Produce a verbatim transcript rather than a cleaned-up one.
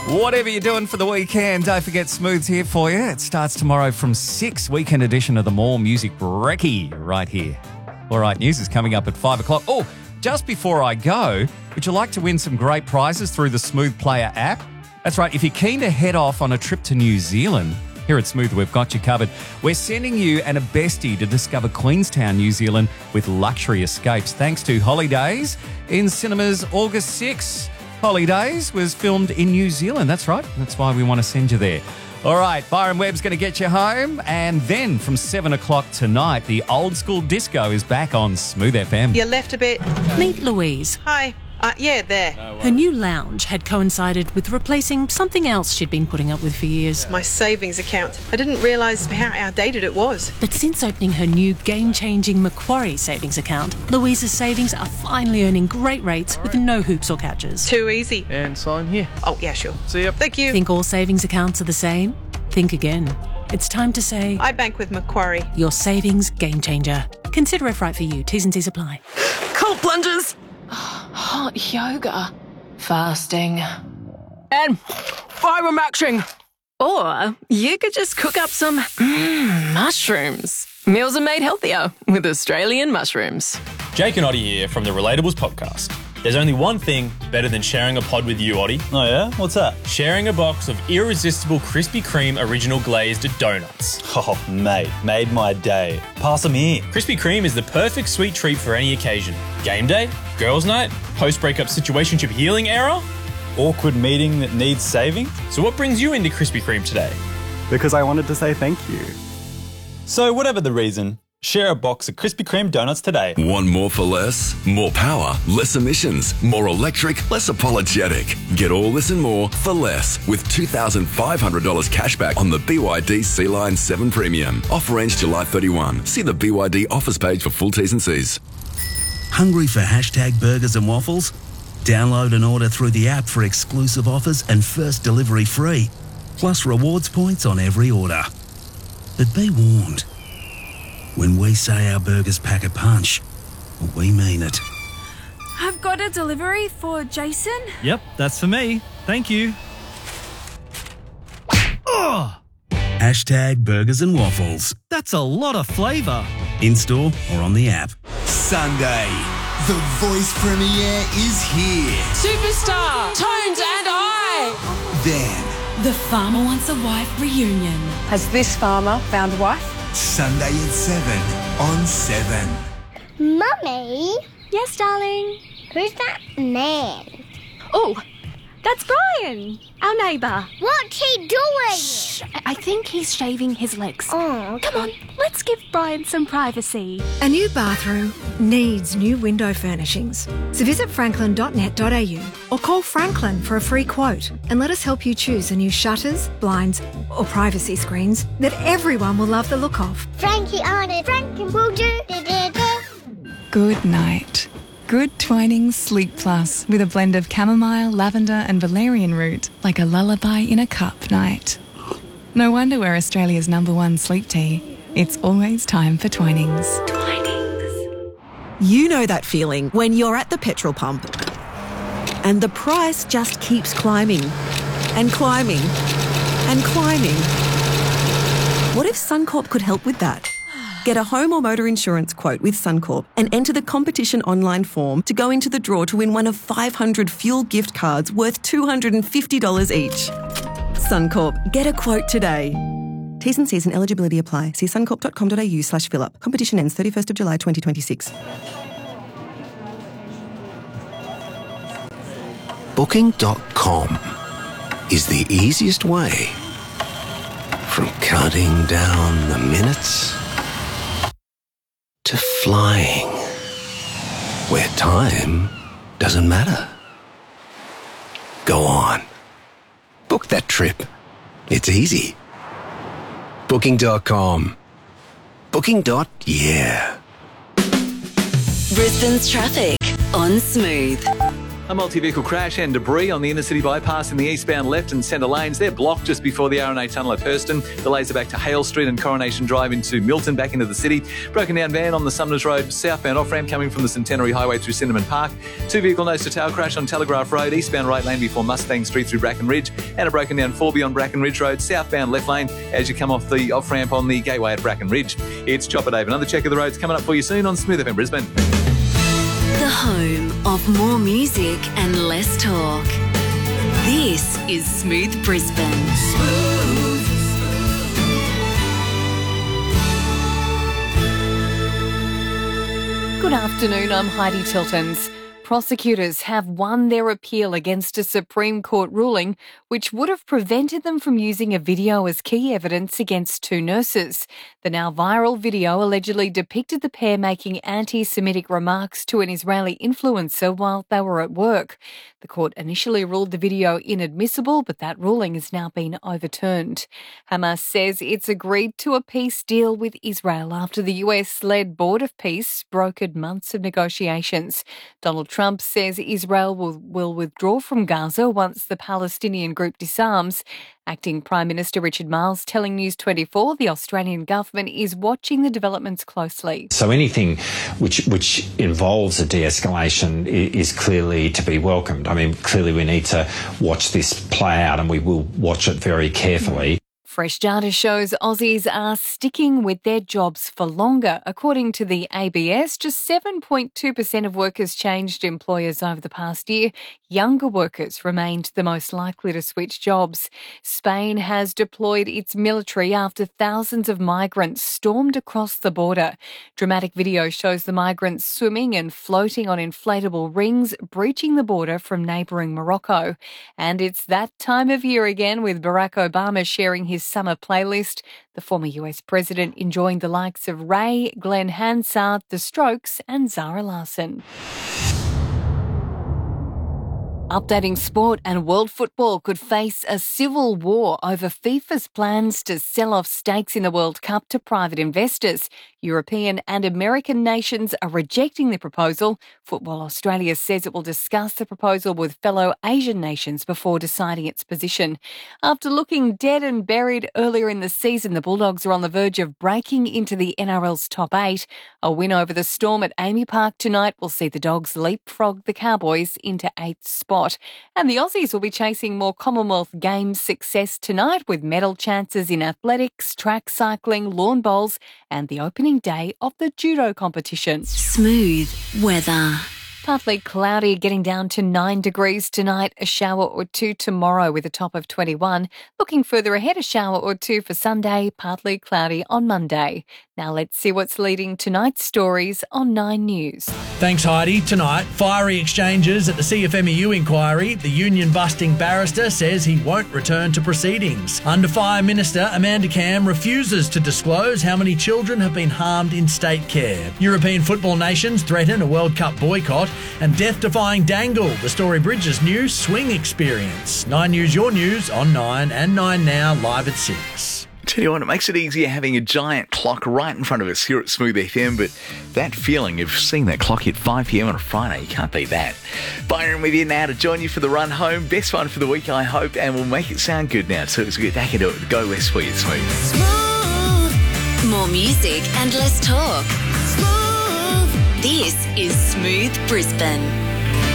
Whatever you're doing for the weekend, don't forget Smooth's here for you. It starts tomorrow from six, weekend edition of the More Music Brekkie right here. All right, news is coming up at five o'clock. Oh, just before I go, would you like to win some great prizes through the Smooth Player app? That's right, if you're keen to head off on a trip to New Zealand, here at Smooth, we've got you covered. We're sending you and a bestie to discover Queenstown, New Zealand with luxury escapes thanks to Holidays in cinemas August sixth. Holidays was filmed in New Zealand. That's right. That's why we want to send you there. All right, Byron Webb's going to get you home. And then from seven o'clock tonight, the old school disco is back on Smooth F M. You left a bit. Meet Louise. Hi. Uh, yeah, there. Her new lounge had coincided with replacing something else she'd been putting up with for years. My savings account. I didn't realise how outdated it was. But since opening her new game-changing Macquarie savings account, Louise's savings are finally earning great rates with no hoops or catches. Too easy. And sign here. Oh, yeah, sure. See ya. Thank you. Think all savings accounts are the same? Think again. It's time to say... I bank with Macquarie. Your savings game changer. Consider if right for you. T's and C's apply. Cold plunges. Hot yoga. Fasting. And fibre-maxing. Or you could just cook up some mm, mushrooms. Meals are made healthier with Australian mushrooms. Jake and Oddie here from the Relatables podcast. There's only one thing better than sharing a pod with you, Oddie. Oh yeah? What's that? Sharing a box of irresistible Krispy Kreme original glazed donuts. Oh, mate, made my day. Pass them here. Krispy Kreme is the perfect sweet treat for any occasion. Game day, girls' night, post-breakup situationship healing era. Awkward meeting that needs saving? So what brings you into Krispy Kreme today? Because I wanted to say thank you. So whatever the reason, share a box of Krispy Kreme donuts today. Want more for less? More power, less emissions, more electric, less apologetic. Get all this and more for less with two thousand five hundred dollars cashback on the B Y D C-Line seven Premium. Offer ends July thirty-first. See the B Y D offers page for full T's and C's. Hungry for hashtag burgers and waffles? Download and order through the app for exclusive offers and first delivery free. Plus rewards points on every order. But be warned. When we say our burgers pack a punch, we mean it. I've got a delivery for Jason. Yep, that's for me. Thank you. Oh! Hashtag burgers and waffles. That's a lot of flavour. In-store or on the app. Sunday, The Voice premiere is here. Superstar, Tones and I. Then, The Farmer Wants a Wife reunion. Has this farmer found a wife? Sunday at seven on seven. Mummy? Yes, darling? Who's that man? Oh, that's Brian, our neighbour. What's he doing? Shh, I think he's shaving his legs. Oh, okay. Come on, let's give Brian some privacy. A new bathroom needs new window furnishings. So visit franklin dot net dot a u or call Franklin for a free quote and let us help you choose the new shutters, blinds or privacy screens that everyone will love the look of. Frankie on it. Frankie will do. do, do, do. Good night. Good Twinings Sleep Plus with a blend of chamomile, lavender and valerian root, like a lullaby in a cup night. No wonder we're Australia's number one sleep tea. It's always time for Twinings. Twinings. You know that feeling when you're at the petrol pump and the price just keeps climbing and climbing and climbing. What if Suncorp could help with that? Get a home or motor insurance quote with Suncorp and enter the competition online form to go into the draw to win one of five hundred fuel gift cards worth two hundred fifty dollars each. Suncorp, get a quote today. T's and C's and eligibility apply. See suncorp dot com dot a u slash fill up. Competition ends thirty-first of July twenty twenty-six. Booking dot com is the easiest way from counting down the minutes to flying, where time doesn't matter. Go on. Book that trip. It's easy. Booking dot com. Booking. Yeah. Brisbane's traffic on Smooth. A multi-vehicle crash and debris on the inner city bypass in the eastbound left and centre lanes. They're blocked just before the R and A tunnel at Hurston. Delays are back to Hale Street and Coronation Drive into Milton, back into the city. Broken down van on the Sumners Road southbound off-ramp coming from the Centenary Highway through Cinnamon Park. Two vehicle nose-to-tail crash on Telegraph Road, eastbound right lane before Mustang Street through Bracken Ridge. And a broken down four beyond Bracken Ridge Road, southbound left lane as you come off the off-ramp on the gateway at Bracken Ridge. It's Chopper Dave. Another check of the roads coming up for you soon on Smooth F M Brisbane. The home of more music and less talk. This is Smooth Brisbane. Smooth. Good afternoon, I'm Heidi Tiltons. Prosecutors have won their appeal against a Supreme Court ruling which would have prevented them from using a video as key evidence against two nurses. The now viral video allegedly depicted the pair making anti-Semitic remarks to an Israeli influencer while they were at work. The court initially ruled the video inadmissible, but that ruling has now been overturned. Hamas says it's agreed to a peace deal with Israel after the U S-led Board of Peace brokered months of negotiations. Donald Trump says Israel will, will withdraw from Gaza once the Palestinian group disarms. Acting Prime Minister Richard Marles telling News twenty-four the Australian government is watching the developments closely. So anything which which involves a de-escalation is clearly to be welcomed. I mean, clearly we need to watch this play out and we will watch it very carefully. Fresh data shows Aussies are sticking with their jobs for longer. According to the A B S, just seven point two percent of workers changed employers over the past year. Younger workers remained the most likely to switch jobs. Spain has deployed its military after thousands of migrants stormed across the border. Dramatic video shows the migrants swimming and floating on inflatable rings, breaching the border from neighbouring Morocco. And it's that time of year again, with Barack Obama sharing his summer playlist. The former U S president enjoying the likes of Ray, Glenn Hansard, The Strokes and Zara Larsson. Updating sport, and world football could face a civil war over FIFA's plans to sell off stakes in the World Cup to private investors. European and American nations are rejecting the proposal. Football Australia says it will discuss the proposal with fellow Asian nations before deciding its position. After looking dead and buried earlier in the season, the Bulldogs are on the verge of breaking into the N R L's top eight. A win over the Storm at Amy Park tonight will see the Dogs leapfrog the Cowboys into eighth spot. And the Aussies will be chasing more Commonwealth Games success tonight with medal chances in athletics, track cycling, lawn bowls and the opening day of the judo competition. Smooth weather. Partly cloudy, getting down to nine degrees tonight, a shower or two tomorrow with a top of twenty-one. Looking further ahead, a shower or two for Sunday, partly cloudy on Monday. Now let's see what's leading tonight's stories on Nine News. Thanks, Heidi. Tonight, fiery exchanges at the C F M E U inquiry. The union-busting barrister says he won't return to proceedings. Under Fire Minister Amanda Cam refuses to disclose how many children have been harmed in state care. European football nations threaten a World Cup boycott. And death-defying Dangle, the Story Bridges new swing experience. Nine News, your news on Nine and Nine Now, live at six. Tell you what, it makes it easier having a giant clock right in front of us here at Smooth F M, but that feeling of seeing that clock hit five p m on a Friday, you can't beat that. Byron with you now to join you for the run home. Best one for the week, I hope, and we'll make it sound good now. So let's get back into it. Go West for you, Smooth. Smooth. More music and less talk. Smooth. This is Smooth Brisbane.